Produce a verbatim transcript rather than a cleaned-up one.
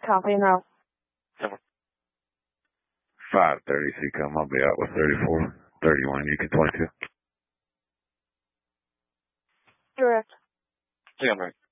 Copy and route. five thirty, C-Com. I'll be out with thirty-four, thirty-one, you can twenty-two. Direct. Yeah, I'm right.